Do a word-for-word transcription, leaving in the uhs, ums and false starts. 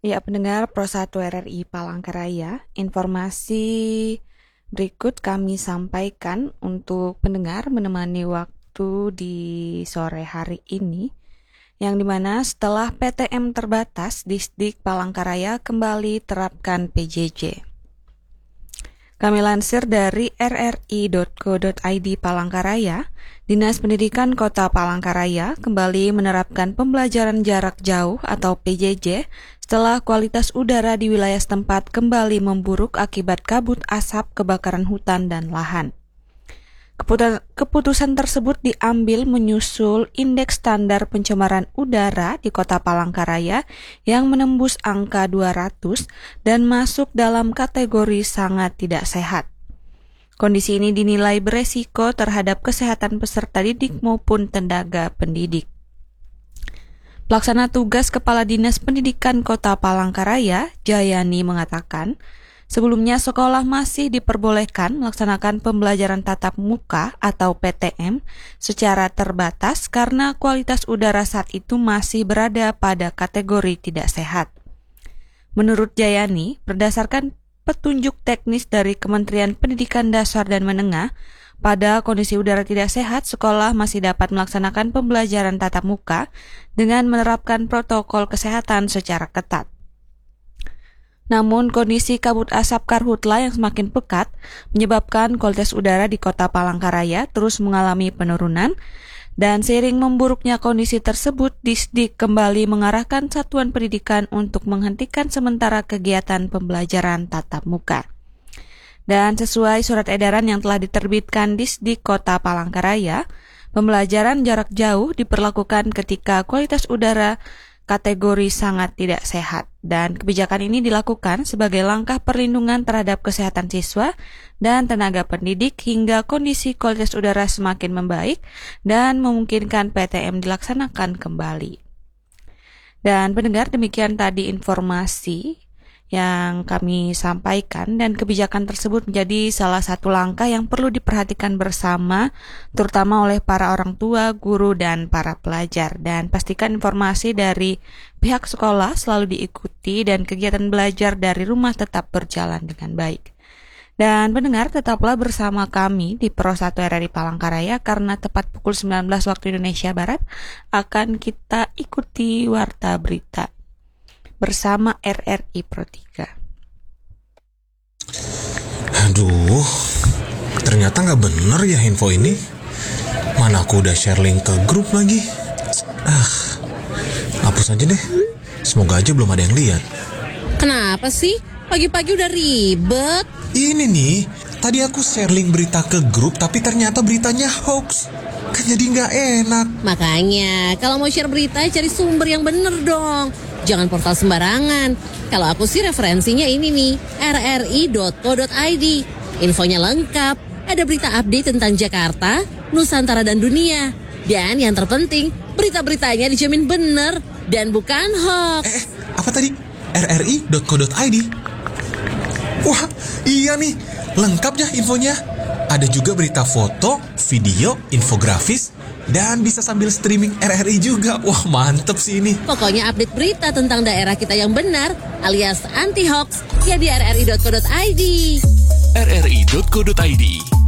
Ya, pendengar Pro satu R R I Palangkaraya, informasi berikut kami sampaikan untuk pendengar menemani waktu di sore hari ini, yang dimana setelah P T M terbatas, Disdik Palangkaraya kembali terapkan P J J. Kami lansir dari r r i dot co dot i d Palangkaraya, Dinas Pendidikan Kota Palangkaraya kembali menerapkan pembelajaran jarak jauh atau P J J setelah kualitas udara di wilayah setempat kembali memburuk akibat kabut asap kebakaran hutan dan lahan. Keputusan tersebut diambil menyusul indeks standar pencemaran udara di Kota Palangkaraya yang menembus angka dua ratus dan masuk dalam kategori sangat tidak sehat. Kondisi ini dinilai beresiko terhadap kesehatan peserta didik maupun tenaga pendidik. Pelaksana tugas Kepala Dinas Pendidikan Kota Palangkaraya, Jayani, mengatakan, sebelumnya sekolah masih diperbolehkan melaksanakan pembelajaran tatap muka atau P T M secara terbatas karena kualitas udara saat itu masih berada pada kategori tidak sehat. Menurut Jayani, berdasarkan petunjuk teknis dari Kementerian Pendidikan Dasar dan Menengah, pada kondisi udara tidak sehat, sekolah masih dapat melaksanakan pembelajaran tatap muka dengan menerapkan protokol kesehatan secara ketat. Namun, kondisi kabut asap karhutla yang semakin pekat menyebabkan kualitas udara di Kota Palangkaraya terus mengalami penurunan, dan seiring memburuknya kondisi tersebut, Disdik kembali mengarahkan satuan pendidikan untuk menghentikan sementara kegiatan pembelajaran tatap muka. Dan sesuai surat edaran yang telah diterbitkan Disdik Kota Palangkaraya, pembelajaran jarak jauh diperlakukan ketika kualitas udara kategori sangat tidak sehat, dan kebijakan ini dilakukan sebagai langkah perlindungan terhadap kesehatan siswa dan tenaga pendidik hingga kondisi kualitas udara semakin membaik dan memungkinkan P T M dilaksanakan kembali. Dan pendengar, demikian tadi informasi yang kami sampaikan, dan kebijakan tersebut menjadi salah satu langkah yang perlu diperhatikan bersama, terutama oleh para orang tua, guru, dan para pelajar. Dan pastikan informasi dari pihak sekolah selalu diikuti dan kegiatan belajar dari rumah tetap berjalan dengan baik. Dan pendengar, tetaplah bersama kami di Pro satu R R I Palangkaraya karena tepat pukul sembilan belas waktu Indonesia Barat akan kita ikuti Warta Berita bersama R R I Pro tiga. Aduh, ternyata gak bener ya info ini. Mana aku udah share link ke grup lagi. Ah, hapus aja deh. Semoga aja belum ada yang lihat. Kenapa sih? Pagi-pagi udah ribet. Ini nih, tadi aku share link berita ke grup, tapi ternyata beritanya hoax. Kan jadi gak enak. Makanya, kalau mau share berita, cari sumber yang bener dong. Jangan portal sembarangan. Kalau aku sih referensinya ini nih, r r i dot co dot i d. Infonya lengkap, ada berita update tentang Jakarta, Nusantara, dan dunia. Dan yang terpenting, berita-beritanya dijamin bener dan bukan hoax. Eh, apa tadi? r r i dot co dot i d. Wah, iya nih, lengkap ya infonya. Ada juga berita foto, video, infografis, dan bisa sambil streaming R R I juga. Wah, mantep sih ini. Pokoknya update berita tentang daerah kita yang benar alias anti-hoax ya di r r i dot co dot i d. r r i dot co dot i d